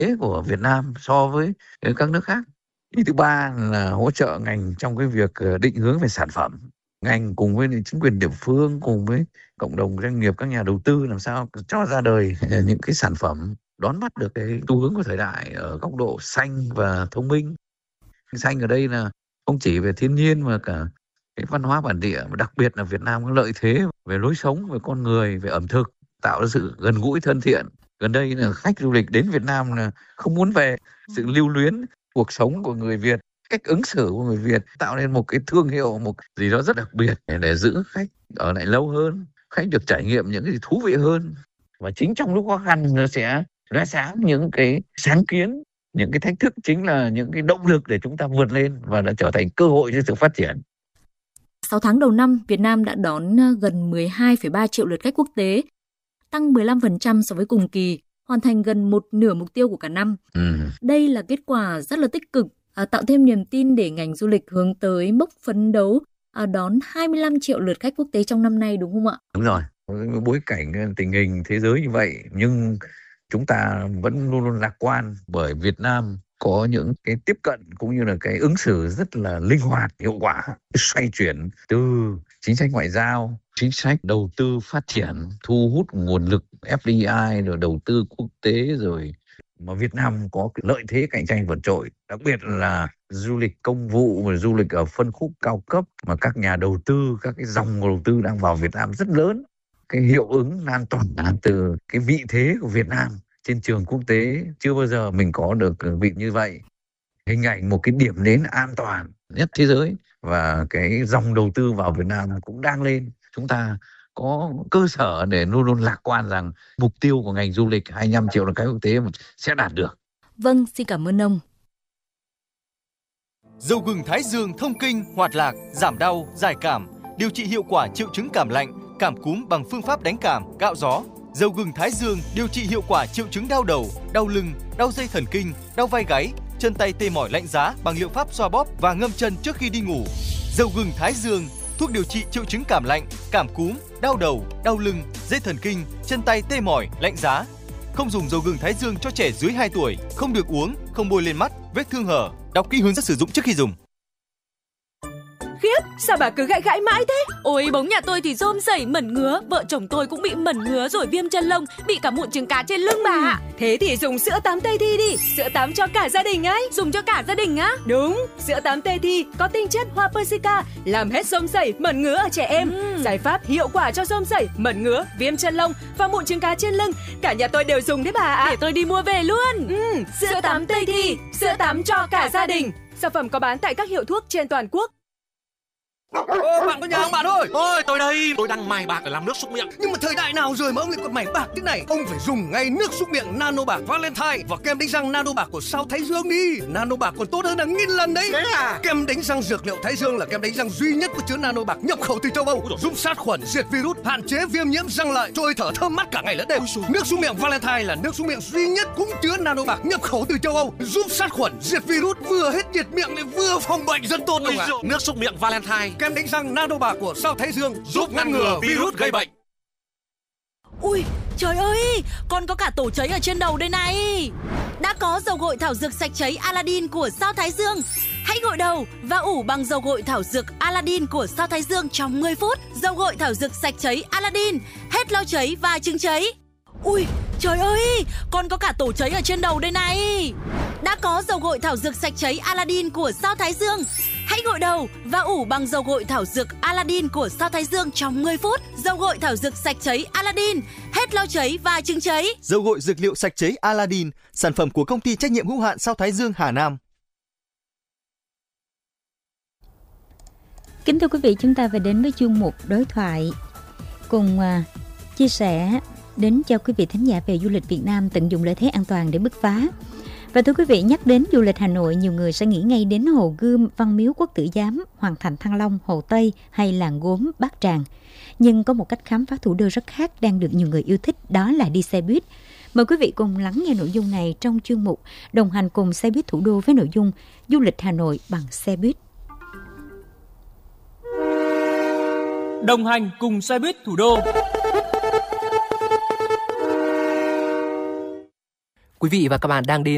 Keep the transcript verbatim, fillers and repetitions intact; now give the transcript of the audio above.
thế của Việt Nam so với các nước khác. Ý thứ ba là hỗ trợ ngành trong cái việc định hướng về sản phẩm. Ngành cùng với chính quyền địa phương, cùng với cộng đồng doanh nghiệp, các nhà đầu tư làm sao cho ra đời những cái sản phẩm đón bắt được cái xu hướng của thời đại ở góc độ xanh và thông minh. Xanh ở đây là không chỉ về thiên nhiên mà cả cái văn hóa bản địa, đặc biệt là Việt Nam có lợi thế về lối sống, về con người, về ẩm thực, tạo ra sự gần gũi thân thiện. Gần đây là khách du lịch đến Việt Nam là không muốn về, sự lưu luyến cuộc sống của người Việt, cách ứng xử của người Việt tạo nên một cái thương hiệu, một gì đó rất đặc biệt để giữ khách ở lại lâu hơn, khách được trải nghiệm những cái gì thú vị hơn. Và chính trong lúc khó khăn nó sẽ ra sáng những cái sáng kiến, những cái thách thức chính là những cái động lực để chúng ta vượt lên và đã trở thành cơ hội cho sự phát triển. sáu tháng đầu năm, Việt Nam đã đón gần mười hai phẩy ba triệu lượt khách quốc tế, tăng mười lăm phần trăm so với cùng kỳ, hoàn thành gần một nửa mục tiêu của cả năm. Ừ. Đây là kết quả rất là tích cực, à, tạo thêm niềm tin để ngành du lịch hướng tới mốc phấn đấu à, đón hai mươi lăm triệu lượt khách quốc tế trong năm nay, đúng không ạ? Đúng rồi, với bối cảnh tình hình thế giới như vậy, nhưng chúng ta vẫn luôn luôn lạc quan bởi Việt Nam có những cái tiếp cận cũng như là cái ứng xử rất là linh hoạt, hiệu quả, xoay chuyển từ chính sách ngoại giao, chính sách đầu tư phát triển, thu hút nguồn lực ép đê i, rồi đầu tư quốc tế, rồi mà Việt Nam có cái lợi thế cạnh tranh vượt trội, đặc biệt là du lịch công vụ và du lịch ở phân khúc cao cấp mà các nhà đầu tư, các cái dòng đầu tư đang vào Việt Nam rất lớn. Cái hiệu ứng lan tỏa từ cái vị thế của Việt Nam trên trường quốc tế chưa bao giờ mình có được vị như vậy. Hình ảnh một cái điểm đến an toàn nhất thế giới và cái dòng đầu tư vào Việt Nam cũng đang lên. Chúng ta có cơ sở để luôn luôn lạc quan rằng mục tiêu của ngành du lịch hai mươi lăm triệu lượt khách quốc tế sẽ đạt được. Vâng, xin cảm ơn ông. Dầu gừng Thái Dương thông kinh, hoạt lạc, giảm đau, giải cảm, điều trị hiệu quả triệu chứng cảm lạnh, cảm cúm bằng phương pháp đánh cảm, cạo gió. Dầu gừng Thái Dương điều trị hiệu quả triệu chứng đau đầu, đau lưng, đau dây thần kinh, đau vai gáy, chân tay tê mỏi lạnh giá bằng liệu pháp xoa bóp và ngâm chân trước khi đi ngủ. Dầu gừng Thái Dương, thuốc điều trị triệu chứng cảm lạnh, cảm cúm, đau đầu, đau lưng, dây thần kinh, chân tay tê mỏi, lạnh giá. Không dùng dầu gừng Thái Dương cho trẻ dưới hai tuổi, không được uống, không bôi lên mắt, vết thương hở. Đọc kỹ hướng dẫn sử dụng trước khi dùng. Khiếp, sao bà cứ gãi gãi mãi thế? Ôi, bóng nhà tôi thì rôm rẩy mẩn ngứa, vợ chồng tôi cũng bị mẩn ngứa rồi viêm chân lông, bị cả mụn trứng cá trên lưng bà ạ. Thế thì dùng sữa tắm Tây Thi đi, sữa tắm cho cả gia đình ấy. Dùng cho cả gia đình á? Đúng, sữa tắm Tây Thi có tinh chất hoa persica, làm hết rôm rẩy, mẩn ngứa ở trẻ em. Ừ. Giải pháp hiệu quả cho rôm rẩy, mẩn ngứa, viêm chân lông và mụn trứng cá trên lưng. Cả nhà tôi đều dùng đấy bà ạ. Để tôi đi mua về luôn. Ừ, sữa, sữa tắm Tây Thi, sữa tắm cho cả gia đình. Sản phẩm có bán tại các hiệu thuốc trên toàn quốc. Ô, bạn có nhà không bạn ơi? Ôi, tôi đây, tôi đang mài bạc để làm nước súc miệng. Nhưng mà thời đại nào rồi mà ông lại còn mài bạc thế này? Ông phải dùng ngay nước súc miệng Nano Bạc Valentine và kem đánh răng Nano Bạc của Sao Thái Dương đi. Nano Bạc còn tốt hơn là nghìn lần đấy. Thế à? Kem đánh răng dược liệu Thái Dương là kem đánh răng duy nhất có chứa Nano Bạc nhập khẩu từ châu Âu, giúp sát khuẩn, diệt virus, hạn chế viêm nhiễm răng lợi, trôi thở thơm mát cả ngày lẫn đêm. Nước súc miệng Valentine là nước súc miệng duy nhất cũng chứa Nano Bạc nhập khẩu từ châu Âu, giúp sát khuẩn, diệt virus, vừa hết nhiệt miệng lại vừa phòng bệnh rất tốt luôn ạ. Nước súc miệng Valentine, kem đánh răng Nano Bạc của Sao Thái Dương giúp ngăn ngừa virus gây bệnh. Ui, trời ơi, con có cả tổ cháy ở trên đầu đây này. Đã có dầu gội thảo dược sạch cháy Aladdin của Sao Thái Dương. Hãy gội đầu và ủ bằng dầu gội thảo dược Aladdin của Sao Thái Dương trong mười phút. Dầu gội thảo dược sạch cháy Aladdin, hết lau cháy và chứng cháy. Ui, trời ơi, con có cả tổ cháy ở trên đầu đây này. Đã có dầu gội thảo dược sạch cháy Aladdin của Sao Thái Dương. Hãy gội đầu và ủ bằng dầu gội thảo dược Aladdin của Sao Thái Dương trong mười phút. Dầu gội thảo dược sạch cháy Aladdin, hết lau cháy và chứng cháy. Dầu gội dược liệu sạch cháy Aladdin, sản phẩm của công ty trách nhiệm hữu hạn Sao Thái Dương Hà Nam. Kính thưa quý vị, chúng ta về đến với chuyên mục đối thoại cùng uh, chia sẻ đến cho quý vị thính giả về du lịch Việt Nam tận dụng lợi thế an toàn để bứt phá. Và thưa quý vị, nhắc đến du lịch Hà Nội, nhiều người sẽ nghĩ ngay đến Hồ Gươm, Văn Miếu Quốc Tử Giám, Hoàng Thành Thăng Long, Hồ Tây hay làng gốm Bát Tràng. Nhưng có một cách khám phá thủ đô rất khác đang được nhiều người yêu thích, đó là đi xe buýt. Mời quý vị cùng lắng nghe nội dung này trong chuyên mục Đồng hành cùng xe buýt thủ đô với nội dung Du lịch Hà Nội bằng xe buýt. Đồng hành cùng xe buýt thủ đô. Quý vị và các bạn đang đến